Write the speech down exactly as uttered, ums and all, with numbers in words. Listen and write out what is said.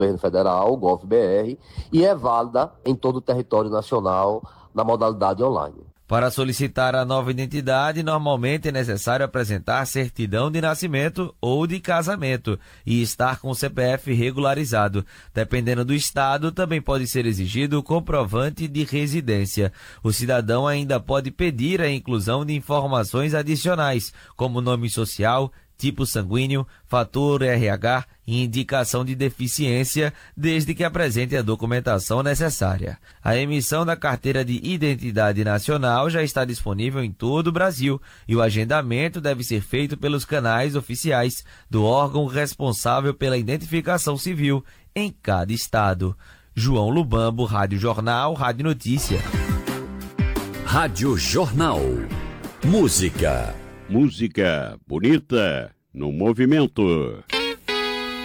governo federal, GovBR, e é válida em todo o território nacional na modalidade online. Para solicitar a nova identidade, normalmente é necessário apresentar certidão de nascimento ou de casamento e estar com o C P F regularizado. Dependendo do estado, também pode ser exigido o comprovante de residência. O cidadão ainda pode pedir a inclusão de informações adicionais, como nome social, tipo sanguíneo, fator R H e indicação de deficiência, desde que apresente a documentação necessária. A emissão da Carteira de Identidade Nacional já está disponível em todo o Brasil e o agendamento deve ser feito pelos canais oficiais do órgão responsável pela identificação civil em cada estado. João Lubambo, Rádio Jornal, Rádio Notícia. Rádio Jornal. Música. Música bonita no movimento.